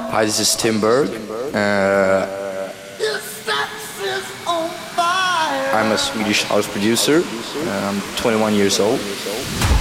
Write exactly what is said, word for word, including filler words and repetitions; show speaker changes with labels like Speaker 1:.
Speaker 1: Hi, this is Tim Berg. Uh, I'm a Swedish house producer. I'm twenty-one years old.